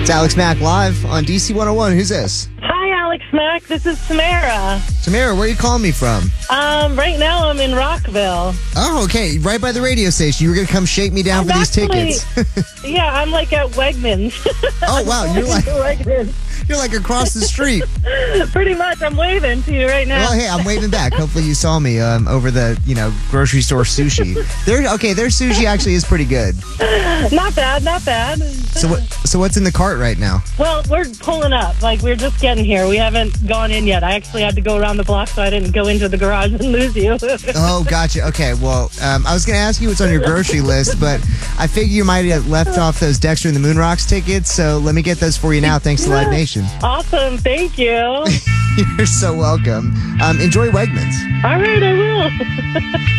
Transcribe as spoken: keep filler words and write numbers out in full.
It's Alex Mack live on D C one oh one. Who's this? Hi, Alex Mack. This is Tamara. Tamara, where are you calling me from? Um, right now I'm in Rockville. Oh, okay. Right by the radio station. You were going to come shake me down I'm for these actually, tickets. Yeah, I'm like at Wegmans. Oh, wow. You're like, Wegmans. you're like across the street. Pretty much. I'm waving to you right now. Well, hey, I'm waving back. Hopefully you saw me um, over the, you know, grocery store sushi. Their okay, their sushi actually is pretty good. Not bad, not bad. So what? So what's in the cart right now? Well, we're pulling up. Like, we're just getting here. We haven't gone in yet. I actually had to go around the block so I didn't go into the garage and lose you. Oh, gotcha. Okay, well, um, I was going to ask you what's on your grocery list, but I figure you might have left off those Dexter and the Moonrocks tickets, so let me get those for you now, thanks to Live Nation. Awesome. Thank you. You're so welcome. Um, enjoy Wegmans. All right, I will.